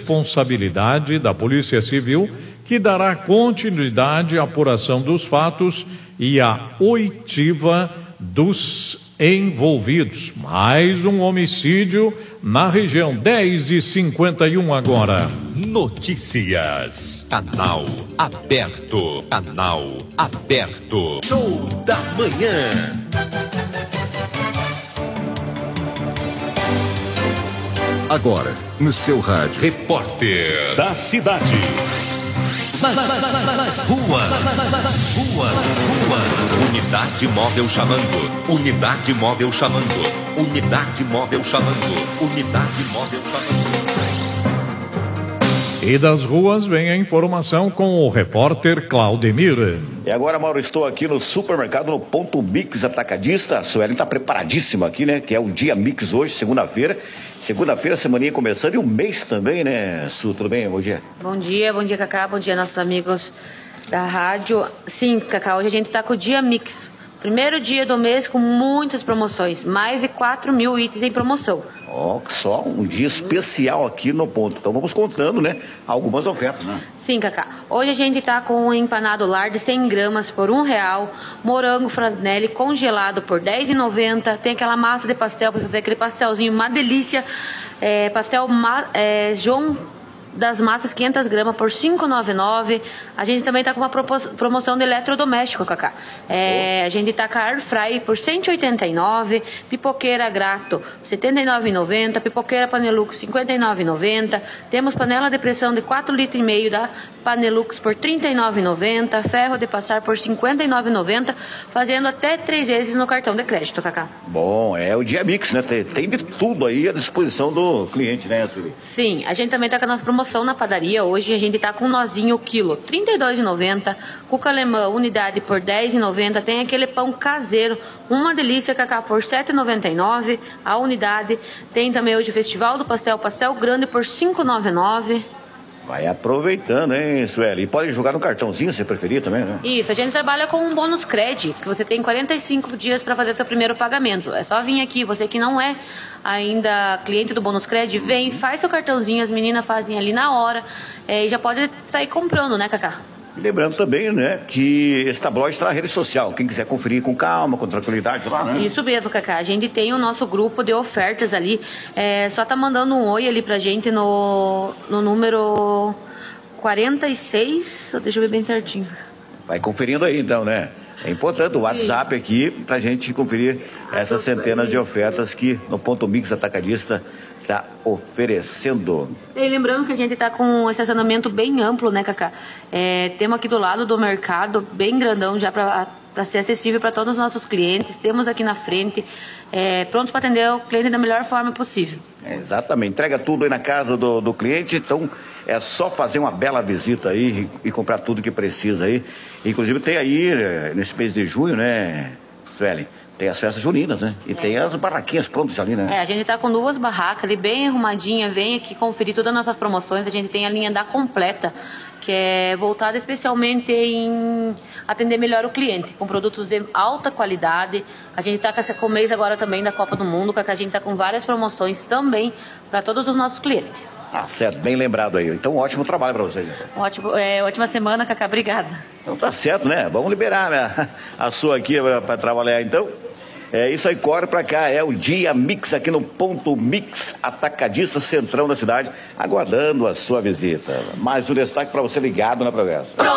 responsabilidade da Polícia Civil, que dará continuidade à apuração dos fatos e à oitiva dos envolvidos. Mais um homicídio na região. 10h51 agora. Notícias. Canal aberto. Canal aberto. Show da manhã. Agora, no seu rádio. Repórter da cidade. Rua. Unidade móvel chamando. Unidade móvel chamando. Unidade móvel chamando. Unidade móvel chamando. E das ruas vem a informação com o repórter Claudemir. E agora, Mauro, estou aqui no supermercado, no Ponto Mix Atacadista. A Sueli está preparadíssima aqui, né? Que é o dia Mix hoje, segunda-feira. Segunda-feira, semaninha começando e o mês também, né, Su? Tudo bem? Bom dia. Bom dia, Cacá. Bom dia, nossos amigos da rádio. Sim, Cacá, hoje a gente está com o dia Mix. Primeiro dia do mês com muitas promoções. Mais de 4.000 itens em promoção. Ó, só um dia especial aqui no ponto. Então vamos contando, né, algumas ofertas, né? Sim, Cacá. Hoje a gente tá com um empanado lar de 100 gramas por R$1, morango franelli congelado por R$10,90. Tem aquela massa de pastel para fazer aquele pastelzinho, uma delícia. Pastel João das massas 500 gramas por R$5,99. A gente também tá com uma promoção de eletrodoméstico, Cacá. A gente tá com a Air Fry por R$189, pipoqueira Grato R$79,90, pipoqueira Panelux R$59,90. Temos panela de pressão de 4,5 litros da Panelux por R$39,90, ferro de passar por R$59,90, fazendo até 3 vezes no cartão de crédito, Cacá. Bom, é o dia Mix, né? Tem de tudo aí à disposição do cliente, né, Sueli? Sim, a gente também tá com a nossa promoção na padaria. Hoje a gente tá com um nozinho quilo, R$32,90, cuca alemã, unidade por R$10,90, tem aquele pão caseiro, uma delícia, Cacá, por R$7,99 a unidade. Tem também hoje o Festival do Pastel Grande por R$5,99. Vai aproveitando, hein, Sueli? E pode jogar no cartãozinho, se preferir também, né? Isso, a gente trabalha com um bônus crédito, que você tem 45 dias para fazer seu primeiro pagamento. É só vir aqui, você que não é ainda cliente do bônus crédito, vem, faz seu cartãozinho, as meninas fazem ali na hora, e já pode sair comprando, né, Cacá? E lembrando também, né, que esse tabloide está na rede social. Quem quiser conferir com calma, com tranquilidade lá, né? Isso mesmo, Cacá. A gente tem o nosso grupo de ofertas ali. Só tá mandando um oi ali pra gente no número 46. Deixa eu ver bem certinho. Vai conferindo aí, então, né? É importante o WhatsApp aqui pra gente conferir essas centenas de ofertas que no Ponto Mix Atacadista está oferecendo. E lembrando que a gente está com um estacionamento bem amplo, né, Cacá? Temos aqui do lado do mercado, bem grandão já para ser acessível para todos os nossos clientes. Temos aqui na frente, prontos para atender o cliente da melhor forma possível. Exatamente, entrega tudo aí na casa do cliente, então é só fazer uma bela visita aí e comprar tudo que precisa aí. Inclusive tem aí, nesse mês de junho, né, Sueli? Tem as festas juninas, né? E tem as barraquinhas prontas ali, né? A gente tá com 2 barracas ali, bem arrumadinha. Vem aqui conferir todas as nossas promoções. A gente tem a linha da Completa, que é voltada especialmente em atender melhor o cliente, com produtos de alta qualidade. A gente tá com o mês agora também da Copa do Mundo, que a gente tá com várias promoções também para todos os nossos clientes. Ah, certo, bem lembrado aí. Então, ótimo trabalho para vocês. Ótima semana, Cacá. Obrigada. Então tá certo, né? Vamos liberar a sua aqui para trabalhar, então. É isso aí, corre pra cá, é o dia Mix aqui no Ponto Mix Atacadista, centrão da cidade, aguardando a sua visita. Mais um destaque para você ligado na Progresso.